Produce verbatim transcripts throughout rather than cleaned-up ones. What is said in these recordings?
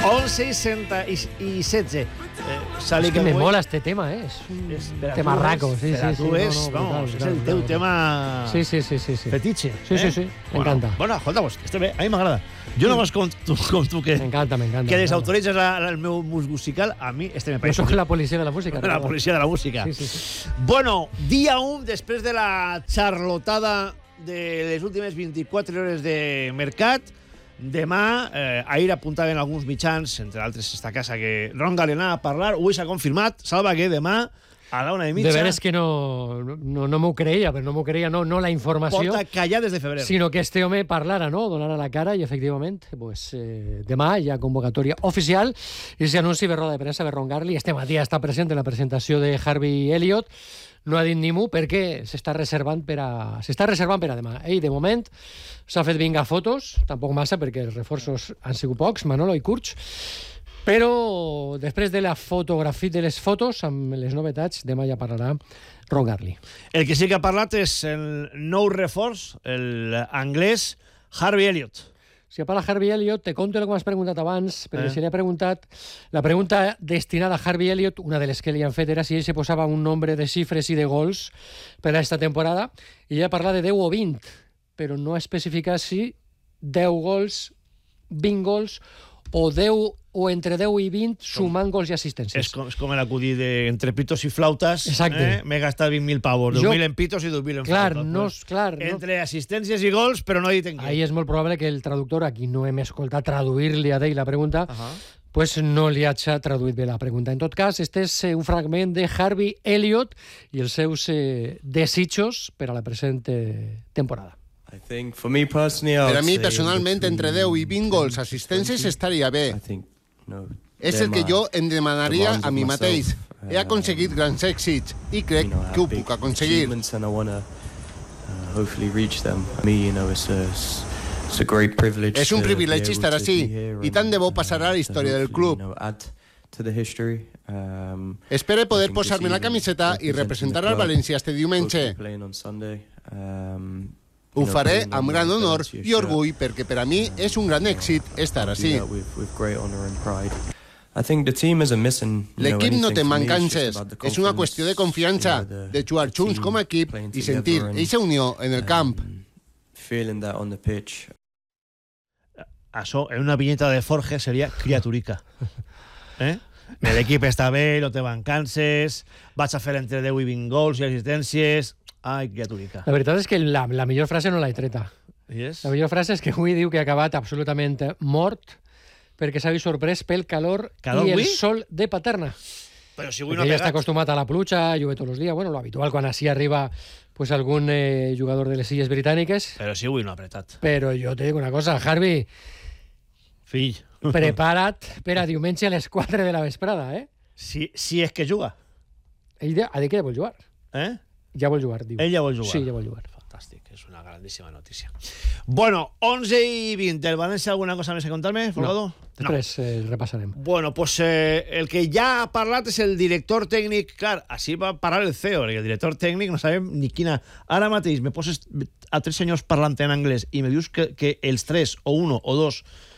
once y setze. Eh, es que me avui... mola este tema, eh? És un és, tema raco. Sí, sí, tu sí, és, no, no, vamos, brutal, és el brutal, teu brutal. tema sí, sí, sí, sí, sí. fetiche. Sí, eh? sí, sí, m'encanta. Bueno, escolta, pues, este bé, a mi m'agrada. Jo no vas com tu, com tu que, m'encanta, m'encanta, que desautoritzes la, la, el meu musical, a mi este me pareix... Jo soc la policia de la música. La policia de la música. Sí, sí, sí. Bueno, dia un, després de la charlotada de les últimes vint-i-quatre hores de mercat, demà, eh, ahir apuntaven alguns mitjans, entre altres esta casa, que Ron Garley anava a parlar, avui s'ha confirmat, Salva, que demà a la una de mitja... De veres que no, no, no m'ho creia, però no m'ho creia, no, no la informació... Porta callar des de febrer. Sinó que este home parlara, no?, donara la cara, i efectivament, pues, eh, demà hi ha convocatòria oficial i s'anunci per roda de premsa per Ron Garley. Este matí està present en la presentació de Harvey Elliott. No ha dit ni mu perquè s'està reservant per a s'està reservant per a demà. Ell, de moment, s'ha fet vinga fotos, tampoc massa perquè els reforços han sigut pocs, Manolo i Kurch, però després de la fotografia de les fotos, amb les novetats, demà ja parlarà Ron Garley. El que sí que ha parlat és el nou reforç, l'anglès Harvey Elliott. Si parla Harvey Elliott, te conto el que m'has preguntat abans, perquè eh. si l'he preguntat... La pregunta destinada a Harvey Elliott, una de les que li han fet, era si ell se posava un nombre de xifres i de gols per a esta temporada, i ella parla de deu o vint, però no especifica si deu gols, vint gols, o deu o entre deu i vint sumant gols i assistències. És com, és com l'acudit de entre pitos i flautes. Exacte. Eh? M'he gastat vint mil pavos, deu mil en pitos i deu mil en clar, flautes. No, pues, clar, entre no. assistències i gols, però no ha dit en què. Ahí és molt probable que el traductor, aquí no hem escoltat traduir-li a ell la pregunta, uh -huh. pues no li hagi traduït bé la pregunta. En tot cas, este és un fragment de Harvey Elliott i els seus eh, desitjos per a la present eh, temporada. Per a mi, personalment, entre deu i vint gols assistències estaria bé. És el que jo em demanaria a mi mateix. He aconseguit grans èxits i crec que ho puc aconseguir. És un privilegi estar així i tant de bo passarà a la història del club. Espero poder posar-me la camiseta i representar al València este diumenge. Ho faré amb gran honor i orgull perquè per a mi és un gran èxit estar així. L'equip no té mancances, és una qüestió de confiança, de jugar junts com a equip i sentir eixa unió en el camp. Això, en una vinyeta de Forge, seria criaturica. Eh? L'equip està bé, no té mancances, vaig a fer entre deu i vint gols i assistències... Ai, criaturica. La veritat és que la, la millor frase no l'he treta. Yes. La millor frase és que avui diu que ha acabat absolutament mort perquè s'ha vist sorprès pel calor, calor i el avui? sol de Paterna. Però si avui no ha pegat. Ella està acostumat a la pluja, llueve tots els dies, bueno, lo habitual quan així arriba pues, algun eh, jugador de les Illes Britàniques. Però si avui no ha apretat. Però jo te dic una cosa, Harvey, fill, prepara't per a diumenge a les quatre de la vesprada, eh? Si, si és que juga. Ell ha dit que ja vol jugar. Eh? Ja vol jugar, diu. Ell ja vol jugar. Sí, ja vol jugar. Fantàstic, és una grandíssima notícia. Bueno, onze i vint. Del València, alguna cosa més a contar-me, Folgado? No, després no. Eh, repassarem. Bueno, pues eh, el que ja ha parlat és el director tècnic. Clar, així va parlar el C E O, perquè el director tècnic no sabem ni quina... Ara mateix me poses a tres senyors parlant en anglès i me dius que, que els tres, o uno, o dos,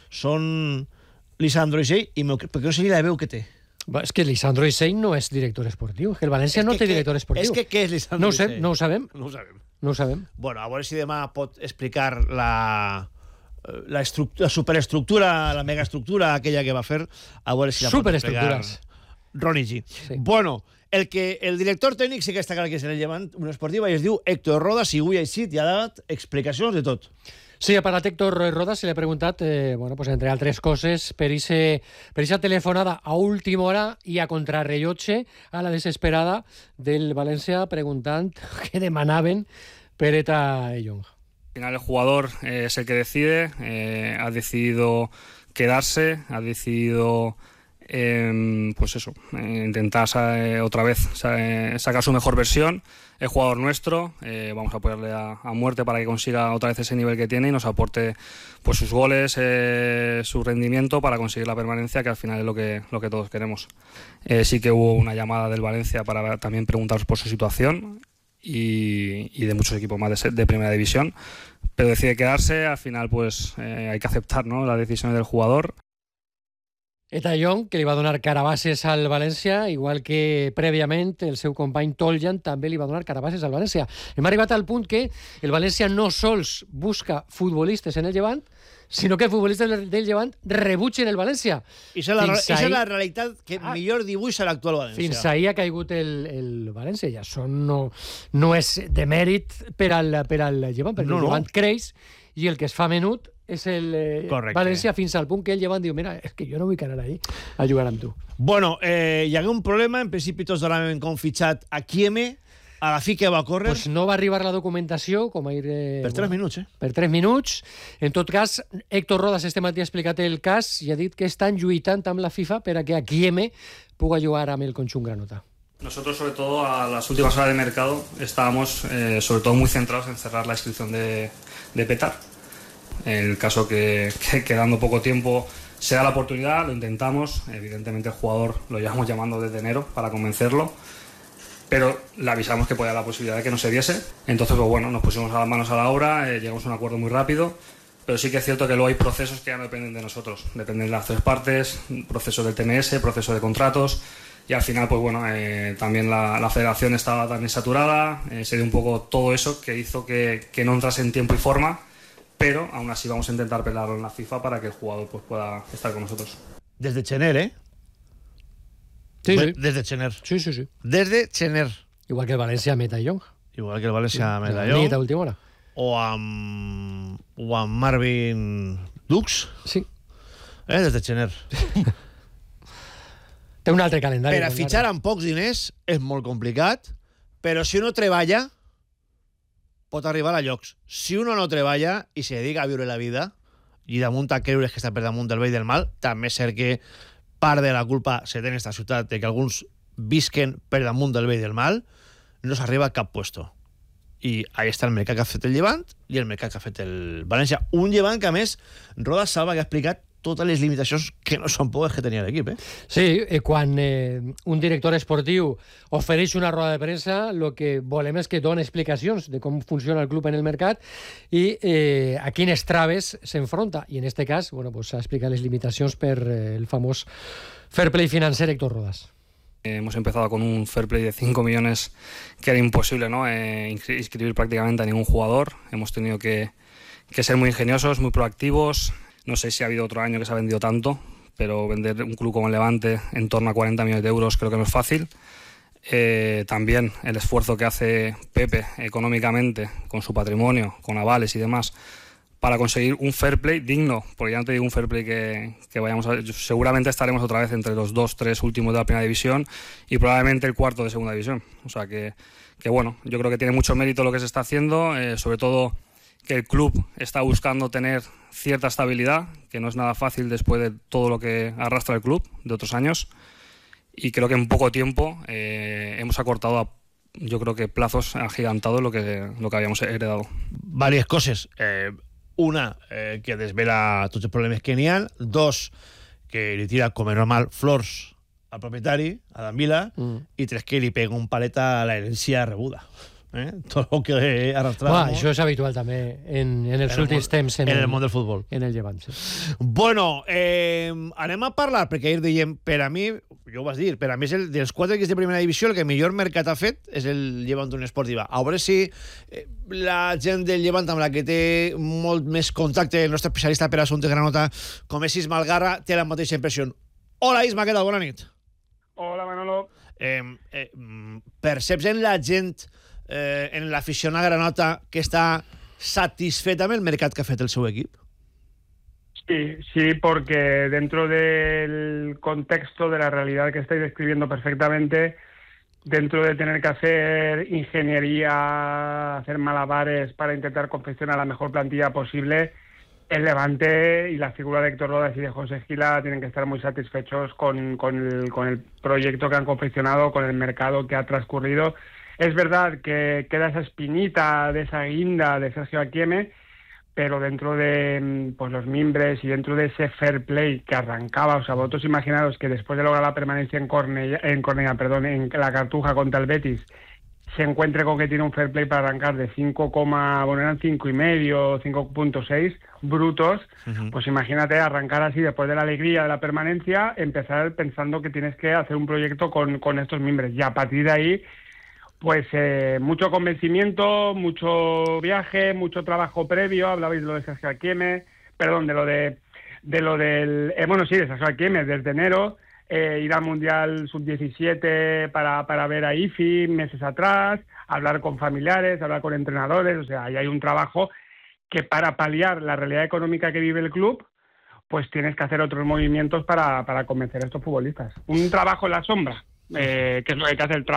són Lisandro Isell, i me... perquè no sé la veu que té. És que Lisandro Isell no és director esportiu. Que el València no té director esportiu. És que què és Lisandro no Isell? No ho sabem. No ho sabem. No ho sabem. Bueno, a veure si demà pot explicar la, la, la superestructura, la megaestructura aquella que va fer. A veure si la pot explicar Ronnie G. Sí. Bueno, el, que, el director tècnic sí que està clar que és el llevant una esportiva i es diu Héctor Roda, si avui ha eixit i ha dat explicacions de tot. Sí, ha parlat Héctor Roda, se li ha preguntat, eh, bueno, pues, entre altres coses, per aquesta telefonada a última hora i a contrarrellotge a la desesperada del València preguntant què demanaven per Eta Young. Al final el jugador eh, es el que decide, eh, ha decidido quedarse, ha decidido... Eh, pues eso, eh, intentar eh, otra vez eh, sacar su mejor versión. El jugador nuestro, eh, vamos a apoyarle a, a muerte para que consiga otra vez ese nivel que tiene y nos aporte pues sus goles, eh, su rendimiento para conseguir la permanencia, que al final es lo que, lo que todos queremos. Eh, sí que hubo una llamada del Valencia para también preguntaros por su situación y, y de muchos equipos más de, de primera división, pero decide quedarse. Al final pues eh, hay que aceptar, ¿no?, las decisiones del jugador. Eta Young, que li va donar carabasses al València, igual que prèviament el seu company Toljan també li va donar carabasses al València. Hem arribat al punt que el València no sols busca futbolistes en el Llevant, sinó que els futbolistes del Llevant rebutgen el València. I és la, ahí, és la realitat que ah, millor dibuixa l'actual València. Fins ahir ha caigut el, el València, i això no, no és de mèrit per al, per al Llevant, perquè no, el Llevant no. creix i el que es fa menut és el eh, València, fins al punt que el Llevant diu, mira, és que jo no vull anar ahí a jugar amb tu. Bueno, eh, hi ha un problema, en principi tots donàvem com fitxat a Kieme, a la fi que va córrer... Pues no va arribar la documentació, com a ir... Eh, per tres minuts, eh? Per tres minuts. En tot cas, Héctor Rodas este matí ha explicat el cas i ha dit que estan lluitant amb la FIFA per a que a Kieme puga jugar amb el conjunt granota. Nosotros, sobre todo, a las últimas horas de mercado, estábamos, eh, sobre todo, muy centrados en cerrar la inscripción de, de Petar. En el caso que, que quedando poco tiempo se da la oportunidad, lo intentamos. Evidentemente el jugador lo llevamos llamando desde enero para convencerlo, pero le avisamos que podía haber la posibilidad de que no se diese. Entonces, pues bueno, nos pusimos a las manos a la obra, eh, llegamos a un acuerdo muy rápido, pero sí que es cierto que luego hay procesos que ya no dependen de nosotros, dependen de las tres partes, procesos del T M S, proceso de contratos, y al final, pues bueno, eh, también la, la federación estaba también saturada, eh, se dio un poco todo eso que hizo que, que no entrase en tiempo y forma, pero aún así vamos a intentar pelarlo en la FIFA para que el jugador pues, pueda estar con nosotros. Desde Chener, ¿eh? Sí, sí. Desde Chener. Sí, sí, sí. Desde Chener. Igual que el València Meta Young. Igual que el València sí. Meta Young. Nit a última hora. O amb, o amb Marvin Dux. Sí. Eh, des de Chener. Té un altre calendari. Per a fitxar amb pocs diners és molt complicat, però si uno treballa pot arribar a llocs. Si uno no treballa i se dedica a viure la vida i damunt a creure's que està per damunt del bé i del mal, també és cert que part de la culpa se té en esta ciutat de que alguns visquen per damunt del bé i del mal, no s'arriba a cap puesto. I ahí està el mercat que ha fet el Llevant i el mercat que ha fet el València. Un Llevant que, a més, Roda Salva que ha explicat totes les limitacions que no són poques que tenia l'equip, eh? Sí, eh, quan eh, un director esportiu ofereix una roda de premsa, el que volem és que doni explicacions de com funciona el club en el mercat i eh, a quines traves s'enfronta. I en este cas, bueno, pues, s'ha explicat les limitacions per eh, el famós fair play financer Héctor Rodas. Hemos empezado con un fair play de cinco millones que era imposible, ¿no? Eh, inscribir prácticamente a ningún jugador. Hemos tenido que, que ser muy ingeniosos, muy proactivos. No sé si ha habido otro año que se ha vendido tanto, pero vender un club como el Levante en torno a cuarenta millones de euros creo que no es fácil. Eh, también el esfuerzo que hace Pepe económicamente, con su patrimonio, con avales y demás, para conseguir un fair play digno, porque ya no te digo un fair play que, que vayamos a... Seguramente estaremos otra vez entre los dos, tres últimos de la primera división y probablemente el cuarto de segunda división. O sea que, que bueno, yo creo que tiene mucho mérito lo que se está haciendo, eh, sobre todo que el club está buscando tener cierta estabilidad, que no es nada fácil después de todo lo que arrastra el club de otros años, y creo que en poco tiempo eh, hemos acortado a, yo creo que plazos agigantados lo que, lo que habíamos heredado. Varias cosas. Eh, una, eh, que desvela tots els problemes que n'hi ha. Dos, que li tira com a normal flors al propietari, a Dan Vila. Mm. I tres, que li pega un palet a la herència rebuda. Eh? Tot el que arrastrava. Això és habitual també en, en els en últims temps en, en el, el món del futbol. En el Llevant, sí. Bueno, eh, anem a parlar, perquè ahir dèiem, per a mi, jo ho vas dir, per a mi és el, dels quatre equips de primera divisió el que millor mercat ha fet és el Llevant Unió Esportiva. A veure si eh, la gent del Llevant amb la que té molt més contacte, el nostre especialista per assumptes granota, com és Isma Algarra, té la mateixa impressió. Hola Isma, què tal? Bona nit. Hola Manolo. Eh, eh, perceps en la gent Eh, en l'aficionada granota que està satisfeta amb el mercat que ha fet el seu equip? Sí, sí, porque dentro del contexto de la realidad que estáis describiendo perfectamente, dentro de tener que hacer ingeniería, hacer malabares para intentar confeccionar la mejor plantilla posible, el Levante y la figura de Héctor Rodas y de José Gila tienen que estar muy satisfechos con, con, el, con el proyecto que han confeccionado, con el mercado que ha transcurrido. Es verdad que queda esa espinita de esa guinda de Sergio Akieme, pero dentro de pues, los mimbres y dentro de ese fair play que arrancaba, o sea, vosotros imaginaros que después de lograr la permanencia en Cornellà, en Cornellà, perdón, en la Cartuja contra el Betis, se encuentre con que tiene un fair play para arrancar de cinco, bueno, eran cinco y medio, cinco punto seis brutos, uh-huh. Pues imagínate arrancar así después de la alegría de la permanencia, empezar pensando que tienes que hacer un proyecto con, con estos miembros, y a partir de ahí, pues eh, mucho convencimiento, mucho viaje, mucho trabajo previo. Hablabais de lo de Sergio Akieme, perdón, de lo de, de lo del, eh, bueno, sí, de Sergio Akieme desde enero. Eh, ir al Mundial sub diecisiete para, para ver a I F I meses atrás, hablar con familiares, hablar con entrenadores, o sea, ahí hay un trabajo que para paliar la realidad económica que vive el club, pues tienes que hacer otros movimientos para, para convencer a estos futbolistas. Un trabajo en la sombra, eh, que es lo que hace el trabajo.